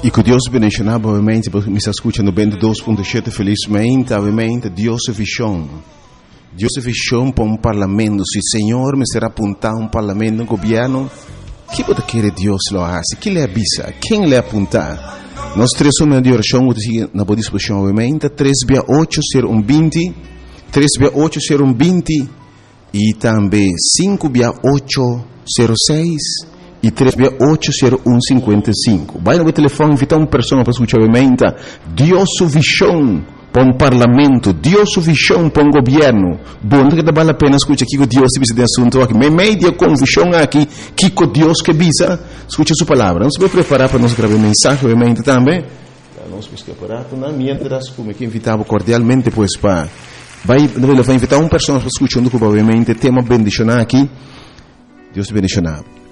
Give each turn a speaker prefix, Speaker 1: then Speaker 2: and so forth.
Speaker 1: E que Deus bendicionar, obviamente, porque me está escutando 22.7 felizmente, obviamente, Deus é visão. Deus é visão para um parlamento. Se o Senhor me será apontar um parlamento, um governo, o que pode querer Deus lo hace? Que lhe avisa? Quem lhe apontar? Nós três somos de oração, na boa disposição, obviamente, 3680120, 3680120 e também 56806 e 3680155. Vai no telefone, invitar uma pessoa para escutar, obviamente, Deus é visão para um parlamento, Deus é visão para um governo. Bom, que vale a pena escutar aqui que Deus se visa de assunto aqui. Me media com visão aqui, que com Deus que visa, escute sua palavra. Nós vamos preparar para nós gravar mensagem, obviamente, também. Nós vamos preparar, mientras, como que invitava cordialmente, pois, para... Vai invitar uma pessoa para escutar, obviamente, tema bendicionar aqui. Deus te bendicionar.